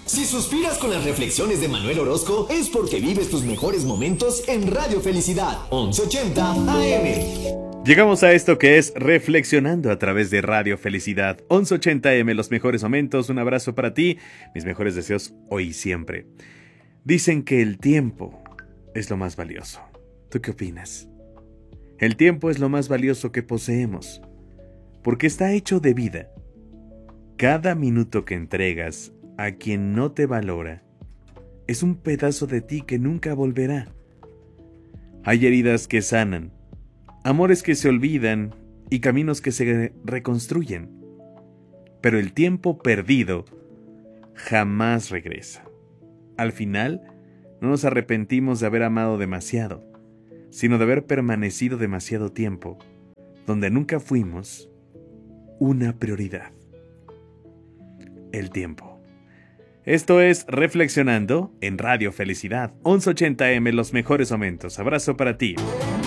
Si suspiras con las reflexiones de Manuel Orozco, es porque vives tus mejores momentos en Radio Felicidad, 1180 AM. Llegamos a esto que es Reflexionando a través de Radio Felicidad, 1180 AM, los mejores momentos. Un abrazo para ti, mis mejores deseos hoy y siempre. Dicen que el tiempo es lo más valioso. ¿Tú qué opinas? El tiempo es lo más valioso que poseemos, porque está hecho de vida. Cada minuto que entregas a quien no te valora es un pedazo de ti que nunca volverá. Hay heridas que sanan, amores que se olvidan y caminos que se reconstruyen. Pero el tiempo perdido jamás regresa. Al final, no nos arrepentimos de haber amado demasiado, sino de haber permanecido demasiado tiempo, donde nunca fuimos una prioridad. El tiempo. Esto es Reflexionando en Radio Felicidad, 1180 AM, los mejores momentos. Abrazo para ti.